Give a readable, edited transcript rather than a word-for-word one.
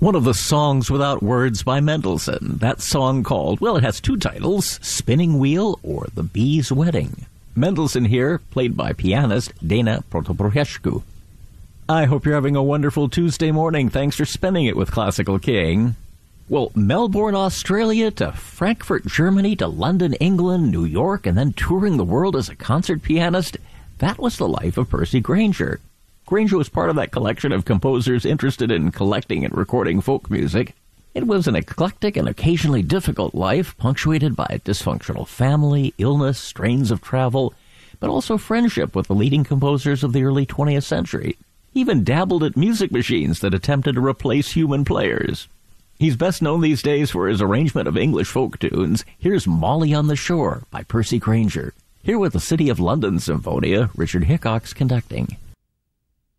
One of the songs without words by Mendelssohn. That song called, well, it has two titles, Spinning Wheel or The Bee's Wedding. Mendelssohn here, played by pianist Dana Protoporescu. I hope you're having a wonderful Tuesday morning. Thanks for spending it with Classical King. Well, Melbourne, Australia, to Frankfurt, Germany, to London, England, New York, and then touring the world as a concert pianist, that was the life of Percy Grainger. Grainger was part of that collection of composers interested in collecting and recording folk music. It was an eclectic and occasionally difficult life, punctuated by a dysfunctional family, illness, strains of travel, but also friendship with the leading composers of the early 20th century. He even dabbled at music machines that attempted to replace human players. He's best known these days for his arrangement of English folk tunes. Here's Molly on the Shore by Percy Grainger. Here with the City of London Symphonia, Richard Hickox conducting.